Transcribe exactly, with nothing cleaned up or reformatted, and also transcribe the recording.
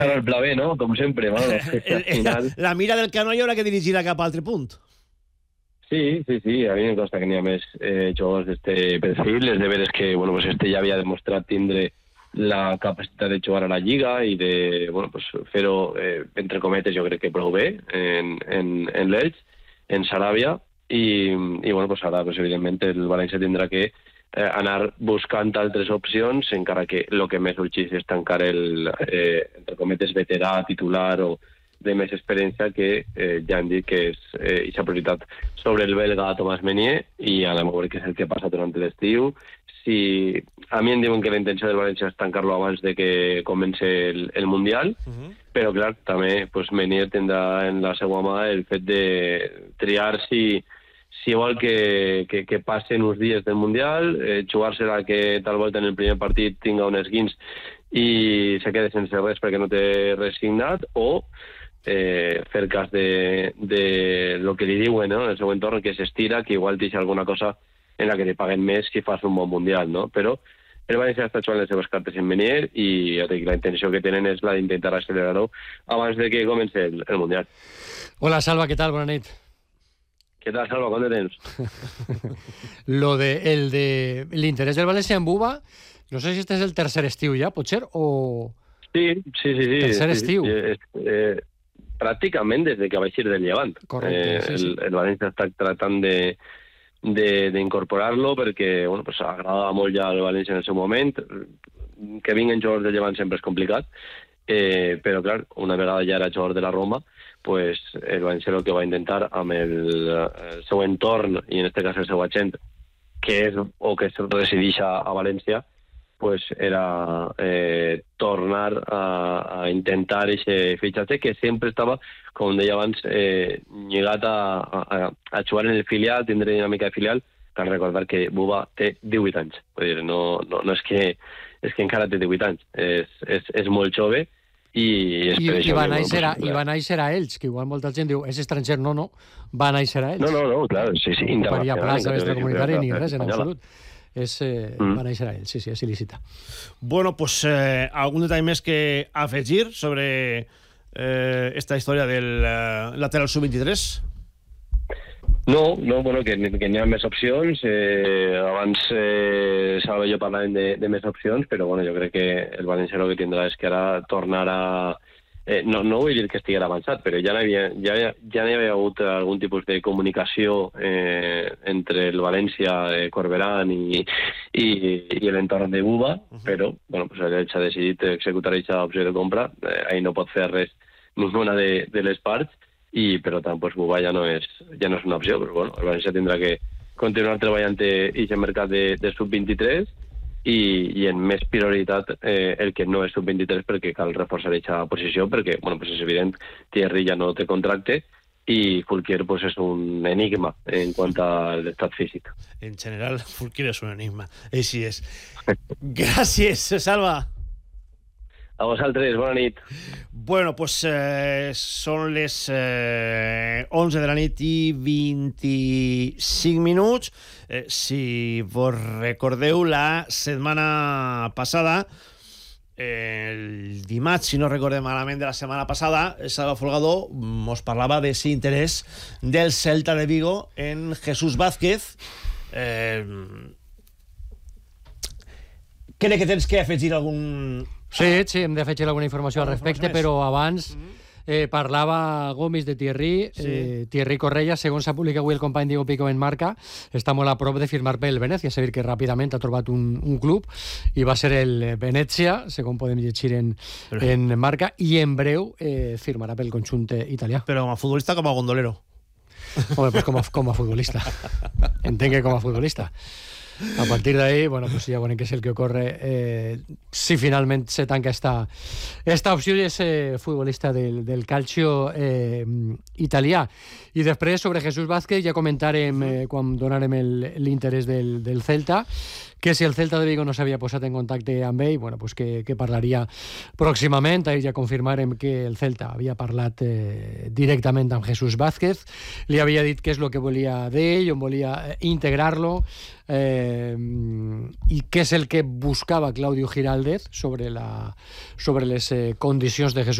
Claro, el pla B, no? Com sempre, bueno, al final... La, la mira del canó hi haurà que dirigir-la cap a altre punt. Sí, sí, sí, a mi em consta que n'hi ha més eh, jugadors d'este perfil, és de veres que, bueno, pues este ja havia demostrat tindre la capacitat de jugar a la Lliga i de, bueno, pues fer-ho, eh, entre cometes, jo crec que prou bé en, en, en l'Elx, en Saràbia, i, i bueno, pues ara, pues, evidentment, el València tindrà que eh, anar buscant altres opcions, encara que el que més urgeix és tancar el, eh, entre cometes, veterà, titular o de més experiència, que eh, ja hem dit que és eh, aquesta prioritat sobre el belga Thomas Meunier, i a la veure què és el que passa durant l'estiu. Si a mi em diuen que la intenció del València és tancar-lo abans de que comence el, el Mundial, uh -huh. però clar, també pues, Meunier tindrà en la seva mà el fet de triar si, si vol que, que, que passen uns dies del Mundial, eh, jugar-se-la que tal volta en el primer partit tinga un esguins i se quede sense res perquè no té res signat, o Eh, fer cas de, de lo que li diuen, no?, en el seu entorn, que s'estira, que igual deixa alguna cosa en la que te paguen més si fas un bon Mundial, no? Però el València està jugant les seves cartes en Meunier i la intenció que tenen és la d'intentar accelerar-ho abans de que comenci el, el Mundial. Hola, Salva, què tal? Bona nit. Què tal, Salva? Quant de temps? Lo de, el de l'interès del València en Buba, no sé si este és el tercer estiu ja, pot ser, o... Sí, sí, sí. sí tercer sí, estiu. Eh, eh, pràcticament des de que va eixir del Llevant. Correcte, eh, sí, sí. El, el València està tratant de d'incorporar-lo perquè bueno, pues, agradava molt ja el València en el seu moment. Que vinguen jugadors del Llevant sempre és complicat, eh, però clar, una vegada ja era jugador de la Roma, pues, el València el que va intentar amb el, el seu entorn, i en aquest cas el seu agent, que és o que resideix a, a València, pues era eh, tornar a, a intentar ese fitxatge que sempre estava, com deia abans, eh, lligat a, a, a jugar en el filial, tindre dinàmica de filial. Cal recordar que Buba té divuit anys. Vull dir, no, no, no és, que, és que encara té divuit anys. És, és, és molt jove i... És I, per i, això va que, néixer, bueno, pues, i va néixer a Elx, que igual molta gent diu és estranger, no, no, va néixer a Elx. No, no, no, clar, sí, sí, no faria internacional. plaça extracomunitària ni res, en espanyola. absolut. És, eh, Mm. va néixer a Elx, sí, sí, és il·lícita. Bueno, pues eh, algun detall més que afegir sobre eh, esta història del eh, lateral sub vint-i-tres? No, no, bueno, que, que n'hi ha més opcions. Eh, abans eh, Salva i jo parlàvem de, de més opcions, però bueno, jo crec que el València el que tindrà és que ara tornar a... Eh, no, no vull dir que estigués avançat, però ja n'hi havia, ja, ja n'hi havia hagut algun tipus de comunicació eh, entre el València, eh, Corberán i, i, i l'entorn de Buba, uh -huh. però bueno, pues l'Elx ha decidit executar aquesta opció de compra. Eh, ahí no pot fer res ninguna de, de les parts, i per tant pues, Buba ja no, és, ja no és una opció, però bueno, el València tindrà que continuar treballant aquest mercat de, de sub vint-i-tres i, i en més prioritat eh, el que no és sub vint-i-tres, perquè cal reforçar aquesta posició, perquè bueno, pues és evident que Thierry ja no té contracte i Fulquier pues, és un enigma en quant a l'estat físic. En general, Fulquier és un enigma. Així és. Gràcies, Salva. A vosaltres, bona nit. Bueno, pues eh, són les eh, onze de la nit i vint-i-cinc minuts. Eh, si vos recordeu, la setmana passada, eh, el dimarts, si no recordem malament, de la setmana passada, Salva Folgado mos parlava de si interès del Celta de Vigo en Jesús Vázquez. Eh, crec que tens que afegir algun... Sí, sí, hem d'afegir alguna informació al respecte, però abans eh, parlava Gomis de Thierry. Sí. Eh, Thierry Correia, segons s'ha publicat avui el company Diego Pico en Marca, està molt a prop de firmar pel Venezia. És a dir, que ràpidament ha trobat un, un club i va ser el Venezia, segons podem llegir en, en Marca, i en breu eh, firmarà pel conjunt italià. Però com a futbolista, com a gondolero? Home, pues com a, com a futbolista. Entenc que com a futbolista. A partir d'ahí, bueno, pues ja veurem què és el que ocorre eh, si finalment se tanca esta, esta opció i és eh, futbolista del, del calcio eh, italià. I després, sobre Jesús Vázquez, ja comentarem eh, quan donarem l'interès del, del Celta, que si el Celta de Vigo no s'havia posat en contacte amb ell, bueno, pues que, que parlaria pròximament. Ahir ja confirmarem que el Celta havia parlat eh, directament amb Jesús Vázquez, li havia dit què és el que volia d'ell, on volia integrar-lo, eh, i què és el que buscava Claudio Giraldez sobre, la, sobre les eh, condicions de Jesús